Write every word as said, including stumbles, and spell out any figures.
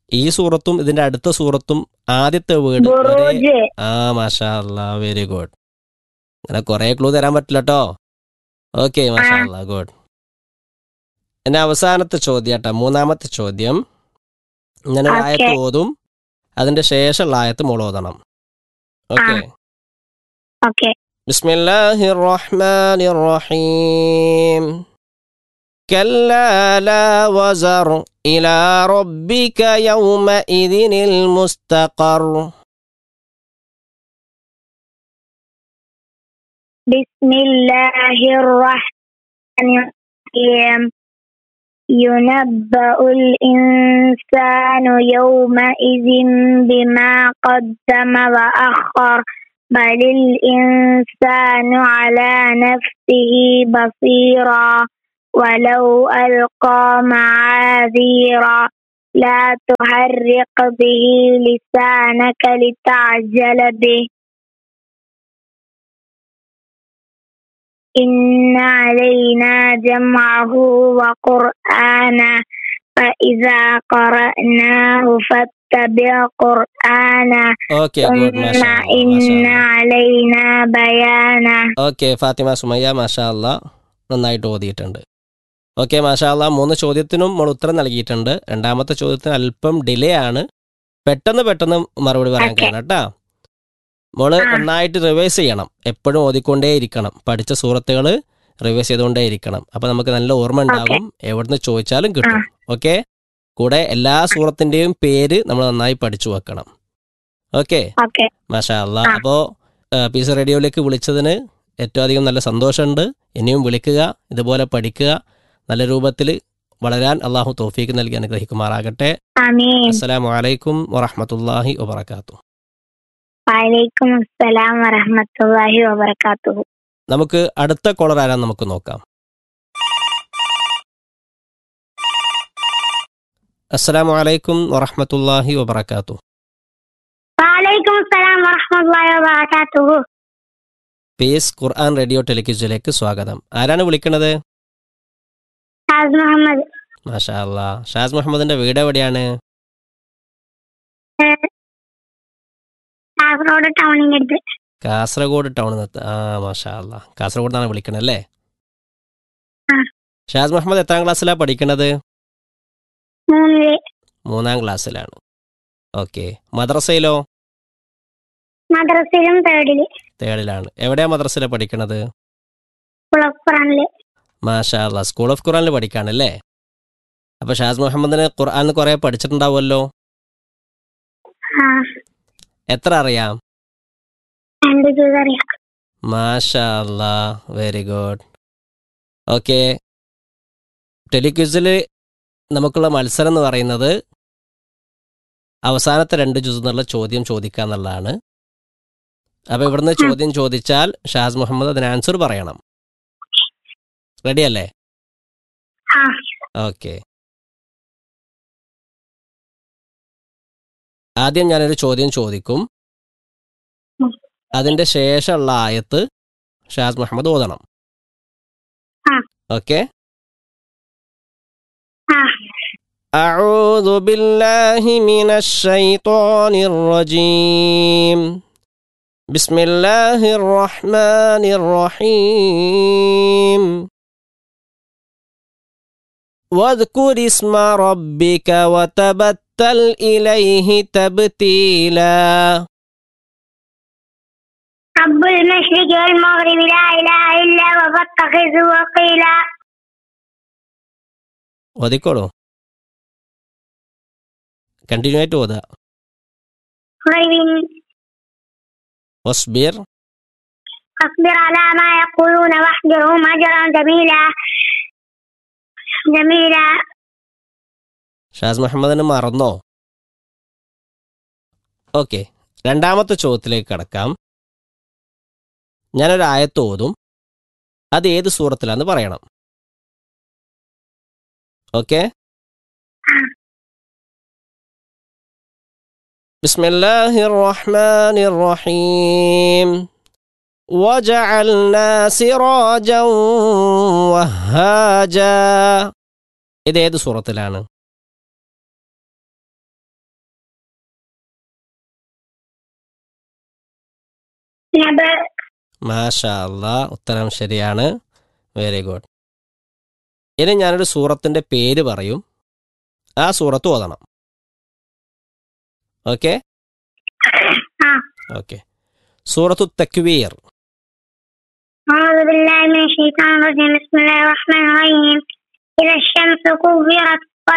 ഈ സൂറത്തും ഇതിന്റെ അടുത്ത സൂറത്തും ആദ്യത്തെ വേർഡ് ഒരേ. ബുറൂജ്. ആ മാഷാ അല്ലാ, വെരി ഗുഡ്. അങ്ങനെ കുറെ ക്ലൂ തരാൻ പറ്റില്ല കേട്ടോ. ഓക്കെ, മാഷാ അല്ലാ, ഗുഡ്. എന്നെ അവസാനത്തെ ചോദ്യം കേട്ടോ, മൂന്നാമത്തെ ചോദ്യം. ഇങ്ങനെ ഒരു ആയത്ത് ഓക്കെ ഓതും, അതിന്റെ ശേഷമുള്ള ആയത്ത് മോൾ ഓതണം. ഓക്കെ. ഓക്കെ. ബിസ്മില്ലാഹിർ റഹ്മാനിർ റഹീം. كلا لا وزر إلى ربك يومئذ المستقر. ബിസ്മില്ലാഹിർ റഹ്മാനിർ റഹീം. ينبأ الإنسان يومئذ بما قدم وأخر بل الإنسان على نفسه بصيرا ولو ألقى معاذيرا لا تحرك به لسانك لتعجل به إن علينا جمعه وقرآنه فإذا قرأناه فاتبع قرآنه ഓക്കെ, ഗുഡ്, ثم മാഷാ അല്ലാ, إن മാഷാ അല്ലാ. علينا بيانه. ഓക്കെ, ഫാത്തിമ സുമയ്യ, മാഷാ അല്ലാ, നന്നായിട്ട് ഓതിയിട്ടുണ്ട്. ഓക്കെ, മാഷാ അല്ലാ. മൂന്ന് ചോദ്യത്തിനും നമ്മൾ ഉത്തരം നൽകിയിട്ടുണ്ട്. രണ്ടാമത്തെ ചോദ്യത്തിന് അല്പം ഡിലേ ആണ്. പെട്ടെന്ന് പെട്ടെന്ന് മറുപടി പറയാൻ ഓക്കെ. കാരണം കേട്ടാ. മോള് ആ. നന്നായിട്ട് റിവൈസ് ചെയ്യണം. എപ്പോഴും ഓതിക്കൊണ്ടേ ഇരിക്കണം. പഠിച്ച സൂറത്തുകൾ റിവൈസ് ചെയ്തുകൊണ്ടേ ഇരിക്കണം. അപ്പം നമുക്ക് നല്ല ഓർമ്മ ഉണ്ടാകും. എവിടുന്ന് ചോദിച്ചാലും കിട്ടും. ഓക്കെ. കൂടെ എല്ലാ സൂറത്തിൻ്റെയും പേര് നമ്മൾ നന്നായി പഠിച്ചു വെക്കണം. Okay, okay. മാഷാ അല്ലാ. ആ. അപ്പോൾ പീസ് റേഡിയോയിലേക്ക് വിളിച്ചതിന് ഏറ്റവും അധികം നല്ല സന്തോഷമുണ്ട്. ഇനിയും വിളിക്കുക, ഇതുപോലെ പഠിക്കുക, നല്ല രൂപത്തിൽ വളരാൻ അള്ളാഹു തൗഫീക്ക് നൽകി അനുഗ്രഹിക്കുമാറാകട്ടെ. ആമീൻ. അസ്സലാമു അലൈക്കും വറഹ്മത്തുള്ളാഹി വബറകാതുഹു. വഅലൈക്കും അസ്സലാം വറഹ്മത്തുള്ളാഹി വബറകാതുഹു. നമുക്ക് അടുത്ത കോളർ ആരാന്ന് നമുക്ക് നോക്കാം. അസ്സലാമു അലൈക്കും വറഹ്മത്തുള്ളാഹി വബറകാതുഹു. വഅലൈക്കും അസ്സലാം വറഹ്മത്തുള്ളാഹി വബറകാതുഹു. പീസ് ഖുർആൻ റേഡിയോ ടെലിക്വിസിലേക്ക് സ്വാഗതം. ആരാണ് വിളിക്കുന്നത്? ഷാസ് മുഹമ്മദ്. മാഷാ അല്ലാ. ഷാസ് മുഹമ്മദിന്റെ വീട് എവിടെയാണ്? കാസർഗോഡ് ടൗണിന്റെ അടുത്ത്. കാസർഗോഡ് ടൗണിൽ നിന്ന്. ആ മാഷാ അല്ലാ, കാസർഗോഡ് നിന്നാണ് വിളിക്കണത് അല്ലേ? ആ. ഷാസ് മുഹമ്മദ് എത്രാം ക്ലാസ്സിലാണ് പഠിക്കണത്? മൂന്നില്. മൂന്നാം ക്ലാസ്സിലാണ്. ഓക്കെ. മദ്രസയിലോ? മദ്രസയിലും തേർഡില്. തേർഡിലാണ്. എവിടെയാണ് മദ്രസയിൽ പഠിക്കണത്? ഖുറാനില്. മാഷാ അല്ലാ, സ്കൂൾ ഓഫ് ഖുറാനിൽ പഠിക്കാണല്ലേ? അപ്പോൾ ഷാസ് മുഹമ്മദിന് ഖുർആൻ കുറേ പഠിച്ചിട്ടുണ്ടാവുമല്ലോ. ആ. എത്ര അറിയാം? രണ്ട് ജുസ് അറിയാം. മാഷാ അല്ലാ, വെരി ഗുഡ്. ഓക്കെ. ടെലിക്വിസിൽ നമുക്കുള്ള മത്സരം എന്ന് പറയുന്നത് അവസാനത്തെ രണ്ട് ജുസ് എന്നുള്ള ചോദ്യം ചോദിക്കുക എന്നുള്ളതാണ്. അപ്പോൾ ഇവിടുന്ന് ചോദ്യം ചോദിച്ചാൽ ഷാസ് മുഹമ്മദ് അതിന് ആൻസർ പറയണം. റെഡിയല്ലേ? ആ. ഓക്കെ. ആദ്യം ഞാനൊരു ചോദ്യം ചോദിക്കും. അതിൻ്റെ ശേഷമുള്ള ആയത്ത് ഷാസ് മുഹമ്മദ് ഓതണം. ആ. ഓക്കെ. ആ. أعوذ بالله من الشيطان الرجيم. بسم الله الرحمن الرحيم. واذكر اسم ربك وتبتل إليه تبتيلا. رب المشرق والمغرب لا إله إلا هو فاتخذه وكيلا. ഓതിക്കോളൂ. കണ്ടിന്യൂ ആയിട്ട് ഓതുക. واصبر فاصبر على ما يقولون واحجرهم هجرا جميلا جميلا. ഷാസ് മുഹമ്മദിന് മറന്നോ? ഓക്കെ. രണ്ടാമത്തെ ചോദ്യത്തിലേക്ക് കടക്കാം. ഞാനൊരു ആയത്ത് ഓതും, അത് ഏത് സൂറത്തിലാന്ന് പറയണം. ഓക്കെ. ബിസ്മില്ലാഹിർ റഹ്മാനിർ റഹീം. വജഅൽനാ സിറാജൻ വഹാജ. ഇത് ഏത് സൂറത്തിലാണ്? നബ. മാഷാ അല്ലാ, ഉത്തരം ശരിയാണ്. Very good. ഇനി ഞാനൊരു സൂറത്തിന്റെ പേര് പറയും, ആ സൂറത്ത് ഓതണം. ഓക്കെ ആ. ഓക്കെ. സൂറത്തു തക്വീർ. أعوذ بالله من الشيطان الرجيم بسم الله الرحمن الرحيم إذا الشمس كورت